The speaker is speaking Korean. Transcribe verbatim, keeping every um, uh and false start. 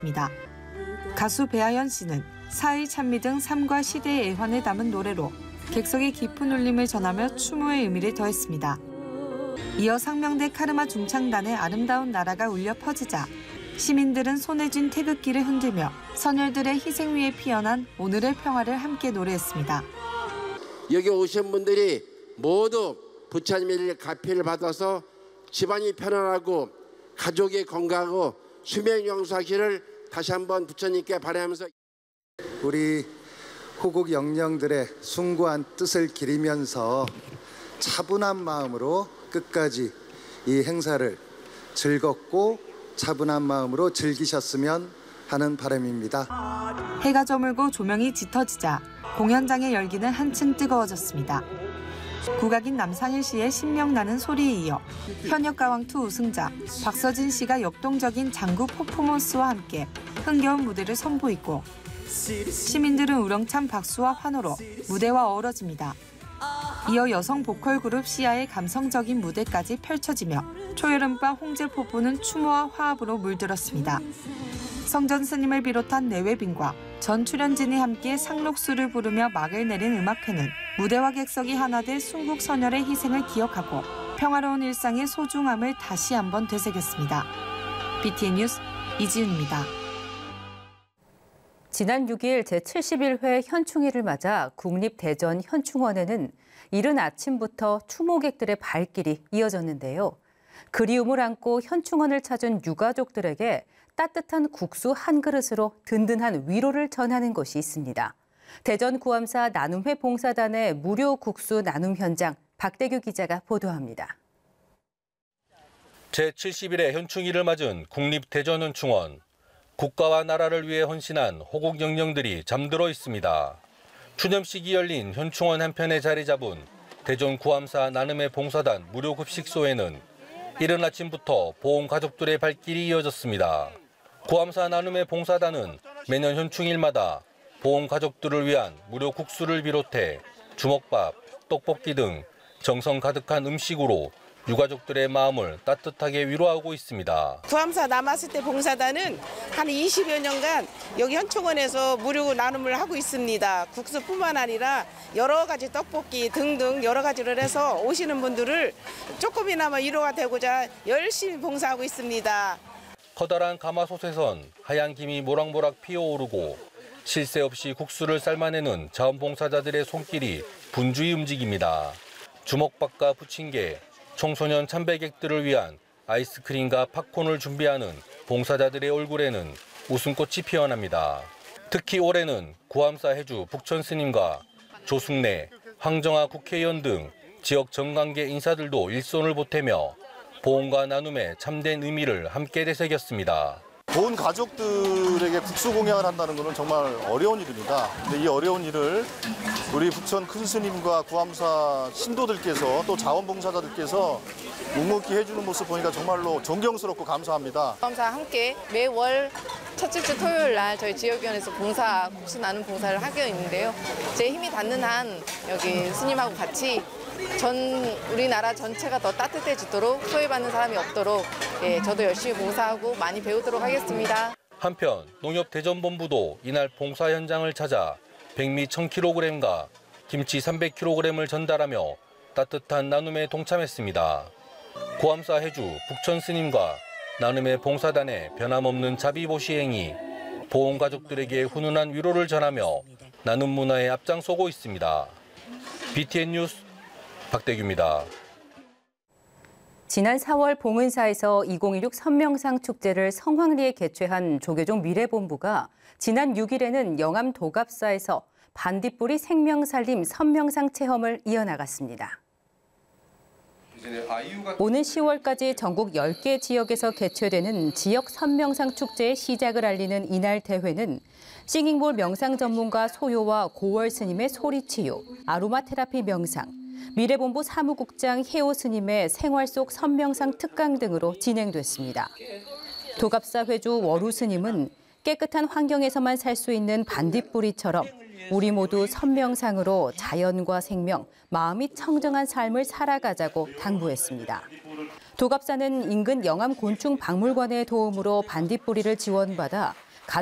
입니다. 가수 배아연 씨는 사의 찬미 등 삶과 시대의 애환을 담은 노래로 객석의 깊은 울림을 전하며 추모의 의미를 더했습니다. 이어 상명대 카르마 중창단의 아름다운 나라가 울려 퍼지자 시민들은 손에 쥔 태극기를 흔들며 선열들의 희생 위에 피어난 오늘의 평화를 함께 노래했습니다. 여기 오신 분들이 모두 부처님의 가피를 받아서 집안이 편안하고 가족이 건강하고 수명 영수하기를 다시 한번 부처님께 바라면서 우리 호국 영령들의 숭고한 뜻을 기리면서 차분한 마음으로 끝까지 이 행사를 즐겁고 차분한 마음으로 즐기셨으면 하는 바람입니다. 해가 저물고 조명이 짙어지자 공연장의 열기는 한층 뜨거워졌습니다. 국악인 남상일 씨의 신명나는 소리에 이어 현역가왕투 우승자 박서진 씨가 역동적인 장구 퍼포먼스와 함께 흥겨운 무대를 선보이고 시민들은 우렁찬 박수와 환호로 무대와 어우러집니다. 이어 여성 보컬 그룹 시아의 감성적인 무대까지 펼쳐지며 초여름밤 홍제포포는 추모와 화합으로 물들었습니다. 성전 스님을 비롯한 내외빈과 전 출연진이 함께 상록수를 부르며 막을 내린 음악회는 무대와 객석이 하나 돼 순국 선열의 희생을 기억하고 평화로운 일상의 소중함을 다시 한번 되새겼습니다. 비티엔 뉴스 이지윤입니다. 지난 육 일 제칠십일 회 현충일을 맞아 국립대전 현충원에는 이른 아침부터 추모객들의 발길이 이어졌는데요. 그리움을 안고 현충원을 찾은 유가족들에게 따뜻한 국수 한 그릇으로 든든한 위로를 전하는 곳이 있습니다. 대전 구암사 나눔회 봉사단의 무료 국수 나눔 현장 박대규 기자가 보도합니다. 제칠십일 회 현충일을 맞은 국립대전현충원. 국가와 나라를 위해 헌신한 호국 영령들이 잠들어 있습니다. 추념식이 열린 현충원 한편에 자리 잡은 대전 구암사 나눔회 봉사단 무료 급식소에는 이른 아침부터 보험 가족들의 발길이 이어졌습니다. 구암사 나눔회 봉사단은 매년 현충일마다 보험 가족들을 위한 무료 국수를 비롯해 주먹밥, 떡볶이 등 정성 가득한 음식으로 유가족들의 마음을 따뜻하게 위로하고 있습니다. 구암사 남았을때 봉사단은 한 이십여 년간 여기 현충원에서 무료 나눔을 하고 있습니다. 국수뿐만 아니라 여러 가지 떡볶이 등등 여러 가지를 해서 오시는 분들을 조금이나마 위로가 되고자 열심히 봉사하고 있습니다. 커다란 가마솥에선 하얀 김이 모락모락 피어오르고 쉴 새 없이 국수를 삶아내는 자원봉사자들의 손길이 분주히 움직입니다. 주먹밥과 부침개, 청소년 참배객들을 위한 아이스크림과 팝콘을 준비하는 봉사자들의 얼굴에는 웃음꽃이 피어납니다. 특히 올해는 구암사 해주 북천 스님과 조승래, 황정아 국회의원 등 지역 정관계 인사들도 일손을 보태며 보험과 나눔의 참된 의미를 함께 되새겼습니다. 보온 가족들에게 국수 공양을 한다는 것은 정말 어려운 일입니다. 근데 이 어려운 일을 우리 북천 큰 스님과 구암사 신도들께서 또 자원봉사자들께서 묵묵히 해주는 모습 보니까 정말로 존경스럽고 감사합니다. 구암사 함께 매월 첫째 주 토요일 날 저희 지역위원회에서 봉사, 국수 나눔 봉사를 하고 있는데요. 제 힘이 닿는 한 여기 스님하고 같이 전 우리나라 전체가 더 따뜻해지도록 소외받는 사람이 없도록 예, 저도 열심히 봉사하고 많이 배우도록 하겠습니다. 한편 농협대전본부도 이날 봉사 현장을 찾아 백미 천 킬로그램과 김치 삼백 킬로그램을 전달하며 따뜻한 나눔에 동참했습니다. 구암사 해주 북천 스님과 나눔의 봉사단의 변함없는 자비보시행이 보험 가족들에게 훈훈한 위로를 전하며 나눔 문화에 앞장서고 있습니다. 비티엔 뉴스 박대규입니다. 지난 사월 봉은사에서 이천십육 선명상 축제를 성황리에 개최한 조계종 미래본부가 지난 육 일에는 영암 도갑사에서 반딧불이 생명살림 선명상 체험을 이어나갔습니다. 오는 시월까지 전국 열 개 지역에서 개최되는 지역 선명상 축제의 시작을 알리는 이날 대회는 싱잉볼 명상 전문가 소요와 고월 스님의 소리치유, 아로마 테라피 명상, 미래본부 사무국장 혜호 스님의 생활 속 선명상 특강 등으로 진행됐습니다. 도갑사 회주 월우 스님은 깨끗한 환경에서만 살 수 있는 반딧불이처럼 우리 모두 선명상으로 자연과 생명, 마음이 청정한 삶을 살아가자고 당부했습니다. 도갑사는 인근 영암 곤충박물관의 도움으로 반딧불이를 지원받아